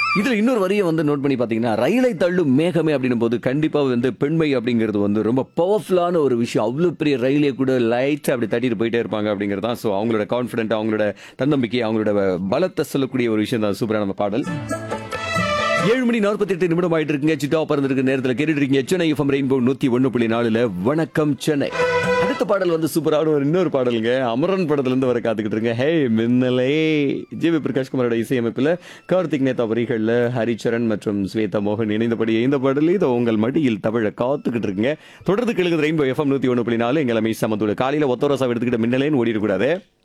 இதுல இன்னொரு வரியை வந்து நோட் பண்ணி பாத்தீங்கன்னா, ரயிலை தள்ளும் மேகமே அப்படின்னும் போது கண்டிப்பா வந்து பெண்மை அப்படிங்கிறது வந்து ரொம்ப பவர்ஃபுல்லான ஒரு விஷயம். அவ்வளோ பெரிய ரயிலே கூட லைட்டா அப்படி தட்டிட்டு போயிட்டே இருப்பாங்க அப்படிங்கிறது தான். ஸோ அவங்களோட கான்ஃபிடென்ட், அவங்களோட தன்னம்பிக்கை, அவங்களோட பலத்தை சொல்லக்கூடிய ஒரு விஷயம் தான். சூப்பரான பாடல். 7 மணி 48 நிமிடம் ஆயிட்டு இருக்குங்க. சிட்டா பறந்துருக்கு நேரத்தில் கேட்டுட்டு இருக்கீங்க சென்னை எஃப்எம் ரெயின்போ 101.4 வணக்கம் சென்னை. அடுத்த பாடல் வந்து சூப்பரான ஒரு இன்னொரு பாடலுங்க. அமரன் படத்துல இருந்து வர காத்துக்கிட்டு இருங்க. ஹே மின்னலே ஜிவி பிரகாஷ் குமாரோட இசையமைப்பில் கார்த்திக் நேதா வரிகளில் ஹரிச்சரன் மற்றும் ஸ்வேதா மோகன் இணைந்தபடி இந்த பாடல் இதை உங்கள் மடியில் தவிழ காத்துக்கிட்டு இருக்குங்க. தொடர்ந்து கேளுங்க ரெயின்போ எஃப்எம் 101.4 எங்களை மீசமத்தோட காலையில ஒத்தரோசா எடுத்துக்கிட்ட மின்னலேன்னு ஓடிடக்கூடாது.